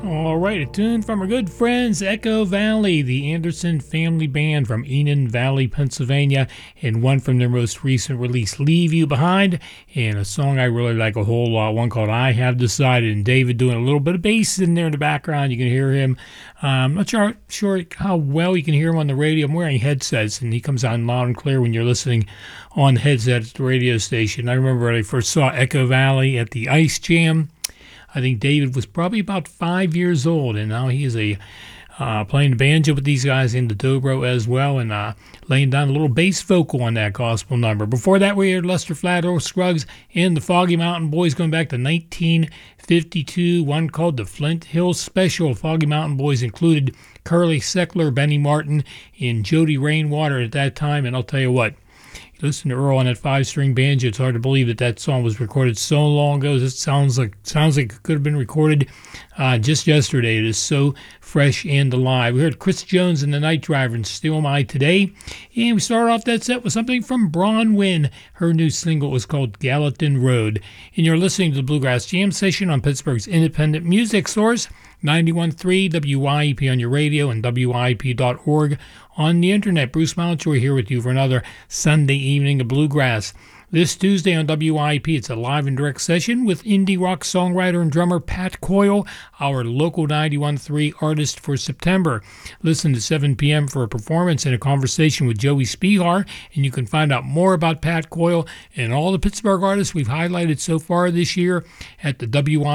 All right, a tune from our good friends Echo Valley, the Anderson Family Band from Enon Valley, Pennsylvania, and one from their most recent release, Leave You Behind, and a song I really like a whole lot, one called I Have Decided, and David doing a little bit of bass in there in the background. You can hear him. I'm not sure how well you can hear him on the radio. I'm wearing headsets, and he comes on loud and clear when you're listening on the headset at the radio station. I remember when I first saw Echo Valley at the Ice Jam. I think David was probably about 5 years old, and now he is playing the banjo with these guys in the dobro as well, and laying down a little bass vocal on that gospel number. Before that, we heard Lester Flathead Scruggs and the Foggy Mountain Boys going back to 1952, one called the Flint Hill Special. Foggy Mountain Boys included Curly Seckler, Benny Martin, and Jody Rainwater at that time, and I'll tell you what, listen to Earl on that 5-string banjo. It's hard to believe that song was recorded so long ago. It sounds like it could have been recorded just yesterday. It is so fresh and alive. We heard Chris Jones and the Night Driver and Still Am I Today. And we started off that set with something from Bronwyn. Her new single was called Gallatin Road. And you're listening to the Bluegrass Jam Session on Pittsburgh's independent music source, 91.3 WYEP on your radio and WYEP.org on the internet. Bruce Mountjoy here with you for another Sunday evening of Bluegrass. This Tuesday on WYEP, it's a live and direct session with indie rock songwriter and drummer Pat Coyle, our local 91.3 artist for September. Listen to 7 p.m. for a performance and a conversation with Joey Spihar, and you can find out more about Pat Coyle and all the Pittsburgh artists we've highlighted so far this year at the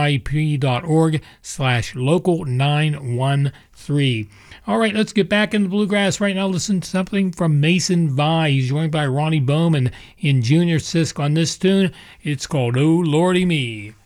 WYEP.org/local913. All right, let's get back into bluegrass right now. Listen to something from Mason Vi. He's joined by Ronnie Bowman and Junior Sisk on this tune. It's called Oh Lordy Me.